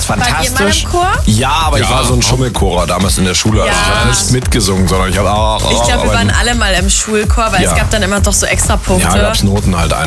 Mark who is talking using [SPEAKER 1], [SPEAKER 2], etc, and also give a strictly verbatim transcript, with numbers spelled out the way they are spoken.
[SPEAKER 1] das fantastisch.
[SPEAKER 2] Wart ihr mal im Chor?
[SPEAKER 1] Ja, aber ich
[SPEAKER 3] Ja,
[SPEAKER 1] war so ein
[SPEAKER 3] auch.
[SPEAKER 1] Schummelchorer damals in der Schule. Also
[SPEAKER 2] Ja.
[SPEAKER 1] ich habe nicht mitgesungen, sondern ich habe auch.
[SPEAKER 2] Ich glaube, wir waren alle mal im Schulchor, weil
[SPEAKER 1] Ja.
[SPEAKER 2] es gab dann immer doch so extra Punkte.
[SPEAKER 1] Ja, gab's Noten halt ein.